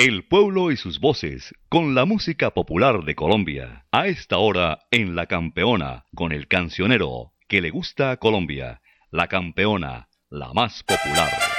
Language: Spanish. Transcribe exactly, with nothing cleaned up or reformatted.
El pueblo y sus voces, con la música popular de Colombia. A esta hora, en La Campeona, con el cancionero que le gusta a Colombia. La Campeona, la más popular.